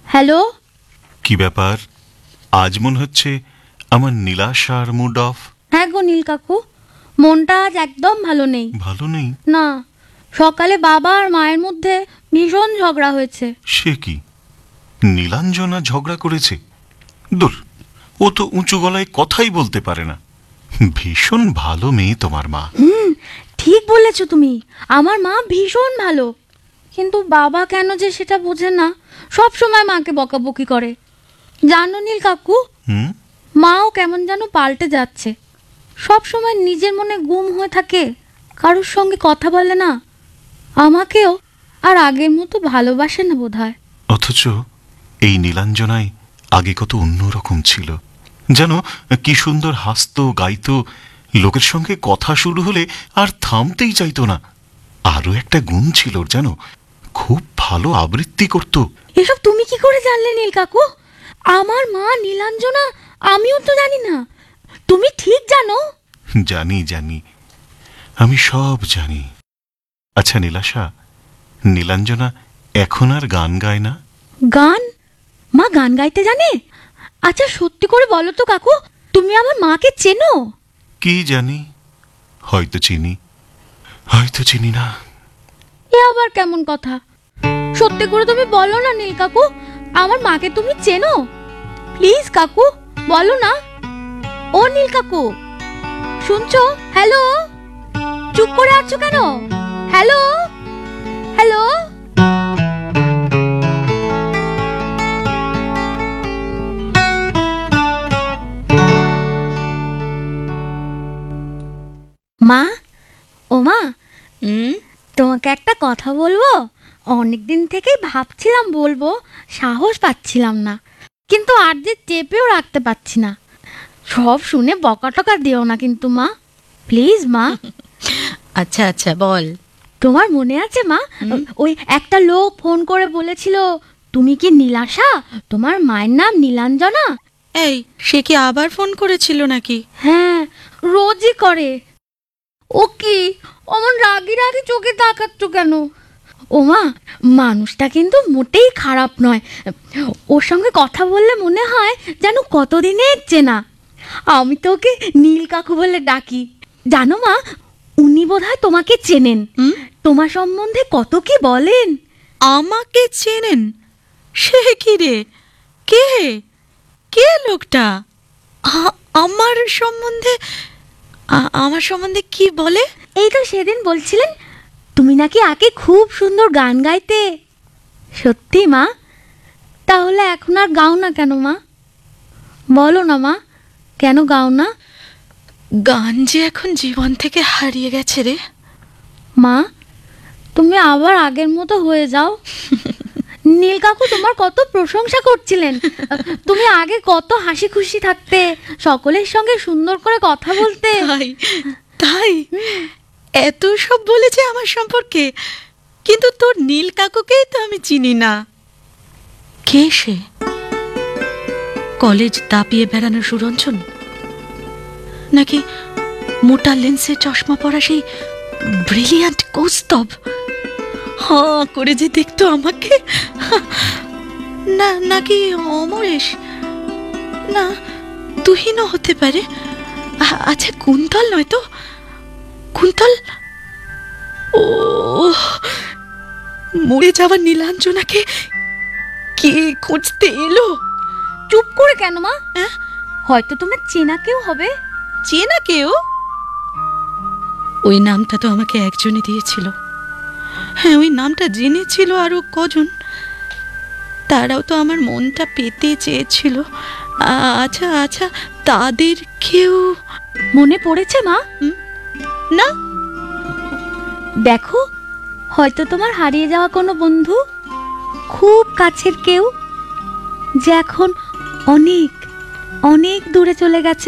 Hello. কি ব্যাপার, আজ মনে হচ্ছে আমার নীলাশার মুড অফ? হ্যাঁ গো নীল কাকু, মনটা আজ একদম ভালো নেই। ভালো নেই? না, সকালে বাবা আর মায়ের মধ্যে ভীষণ ঝগড়া হয়েছে। সে কি, নীলাঞ্জনা ঝগড়া করেছে? দূর, ও তো উঁচু গলায় কথাই বলতে পারে না। ভীষণ ভালো মেয়ে তোমার মা। ঠিক বলেছো তুমি, আমার মা ভীষণ ভালো, কিন্তু বাবা কেন যে সেটা বোঝে না, সব সময় মাকে বকাবকি করে। জানো নীল কাকু, মাও কেমন যেন পাল্টে যাচ্ছে। সব সময় নিজের মনে গুম হয়ে থাকে, কারোর সঙ্গে কথা বলে না, আমাকেও আর আগের মতো ভালোবাসে না বোধহয়। অথচ এই নীলাঞ্জনায় আগে কত অন্যরকম ছিল, যেন কি সুন্দর হাসতো, গাইতো, লোকের সঙ্গে কথা শুরু হলে আর থামতেই চাইতো না। আরো একটা গুণ ছিল জানো, খুব ভালো আবৃত্তি করত। এসব তুমি কি করে জানলে নীল কাকু? আমার মা নীলাঞ্জনা, আমিও তো জানি না। তুমি ঠিক জানো? জানি জানি, আমি সব জানি। আচ্ছা নীলাশা, নীলাঞ্জনা এখন আর গান গায় না? গান? মা গান গাইতে জানে? আচ্ছা সত্যি করে বলো তো কাকু, তুমি আমার মাকে চেনো? কি জানি, হয়তো চিনি, হয়তো চিনি না। এ আবার কেমন কথা? সত্যি করে তুমি বলো না নীল কাকু, আমার মাকে তুমি চেনো? প্লিজ কাকু বলো না। ও নীল কাকু, শুনছো? হ্যালো, চুপ করে আছো কেন? Hello hello. মা, ও মা, তোমাকে একটা কথা বলবো। অনেকদিন থেকেই ভাবছিলাম বলবো, সাহস পাচ্ছিলাম না, কিন্তু আর যে চেপেও রাখতে পারছি না। সব শুনে বকা টকা দিও না কিন্তু মা, প্লিজ মা। আচ্ছা আচ্ছা বল। তোমার মনে আছে মা, ওই একটা লোক ফোন করে বলেছিল তুমি কি নীলাশা, তোমার মায়ের নাম নীলাঞ্জনা? এই, সে কি আবার ফোন করেছিল নাকি? হ্যাঁ, রোজই করে। ও কি অমন রাগি রাগি চোখে তাকাচ্ছ কেন? ও মা, মানুষটা কিন্তু মোটেই খারাপ নয়। ওর সঙ্গে কথা বললে মনে হয় যেন কতদিনের চেনা। আমি তো ওকে নীল কাকু বলে ডাকি। জানো মা, উনি বোধহয় তোমাকে চেনেন, তোমার সম্বন্ধে কত কি বলেন। আমাকে চেনেন? সে কি রে? কে কে লোকটা? আমার সম্বন্ধে আমার সম্বন্ধে কি বলে? এই তো সেদিন বলছিলেন তুমি নাকি আগে খুব সুন্দর গান গাইতে। সত্যি মা? তাহলে এখন আর গাও না কেন মা? বলো না মা, কেন গাও না? গান যে এখন জীবন থেকে হারিয়ে গেছে রে মা, তুমি আবার আগের মতো হয়ে যাও। নীল কাকু তোমার কত প্রশংসা করছিলেন, তুমি আগে কত হাসি খুশি থাকতে, সকলের সঙ্গে সুন্দর করে কথা বলতে। তাই এত সব বলেছে আমার সম্পর্কে, কিন্তু তোর নীল কাকুকেই তো আমি চিনি না। কে সে? কলেজ দাপিয়ে বেড়ানো সুরঞ্জন, নাকি মোটা লেন্সে চশমা পরা সেই ব্রিলিয়ান্ট কৌস্তব? হ্যাঁ করে যে দেখতো আমাকে, না নাকি অমরেশ? না, তুহিনও হতে পারে। আচ্ছা কুন্তল নয় তো? কুন্তল? ও, মরে যাওয়া নীলাঞ্জনাকে কে খুঁজতে এলো? চুপ করে কেন মা? হয়তো তোমার চেনা কেউ হবে। চেনা কেউ? ওই নামটা তো আমাকে একজনই দিয়েছিল। হ্যাঁ, ওই নামটা জেনেছিল আরো কজন, তারাও তো আমার মনটা পেতে চেয়েছিল। আচ্ছা আচ্ছা, তাদের কেউ মনে পড়েছে মা? না। দেখো, হয়তো তোমার হারিয়ে যাওয়া কোনো বন্ধু, খুব কাছের কেউ, যে এখন অনেক অনেক দূরে চলে গেছে।